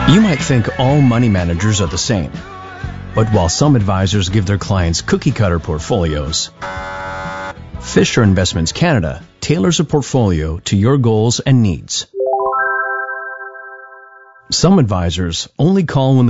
You might think all money managers are the same, but while some advisors give their clients cookie-cutter portfolios, Fisher Investments Canada tailors a portfolio to your goals and needs. Some advisors only call when